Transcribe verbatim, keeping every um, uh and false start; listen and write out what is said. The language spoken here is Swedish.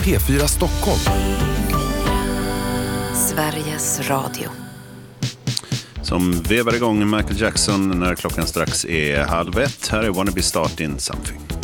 P fyra Stockholm. Sveriges Radio. Som vevar igång Michael Jackson när klockan strax är halv ett. Här är Wanna Be Starting Something.